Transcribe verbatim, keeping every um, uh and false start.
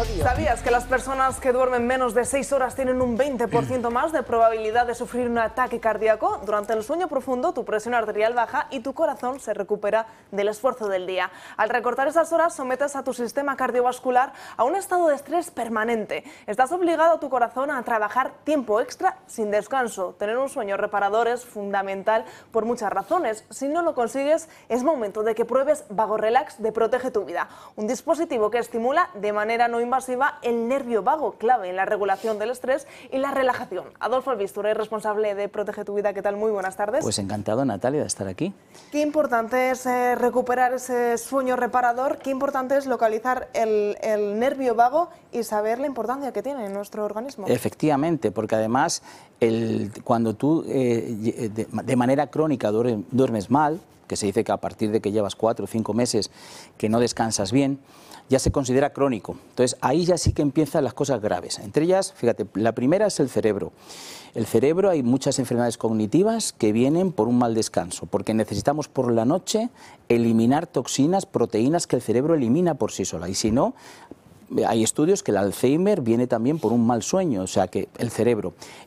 día. ¿Sabías que las personas que duermen menos de seis horas tienen un veinte por ciento más de probabilidad de sufrir un ataque cardíaco? Durante el sueño profundo, tu presión arterial baja y tu corazón se recupera del esfuerzo del día. Al recortar esas horas, sometes a tu sistema cardiovascular a un estado de estrés permanente. Estás obligado a tu corazón a trabajar tiempo extra sin descanso. Tener un sueño reparador es fundamental por muchas razones. Si no lo consigues, es momento de que pruebes Vago Relax de Protege tu Vida, un dispositivo que estimula de manera no invasiva el nervio vago, clave en la regulación del estrés y la relajación. Adolfo Albisture, responsable de Protege tu Vida, ¿qué tal? Muy buenas tardes. Pues encantado, Natalia, de estar aquí. Qué importante es eh, recuperar ese sueño reparador, qué importante es localizar el, el nervio vago y saber la importancia que tiene en nuestro organismo. Efectivamente, porque además el, cuando tú eh, de, de manera crónica duermes, duermes mal, que se dice que a partir de que llevas cuatro o cinco meses que no descansas bien, ya se considera crónico. Entonces ahí ya sí que empiezan las cosas graves. Entre ellas, fíjate, la primera es el cerebro. El cerebro, hay muchas enfermedades cognitivas que vienen por un mal descanso, porque necesitamos por la noche eliminar toxinas, proteínas que el cerebro elimina por sí sola, y si no, hay estudios que el Alzheimer viene también por un mal sueño, o sea que el cerebro.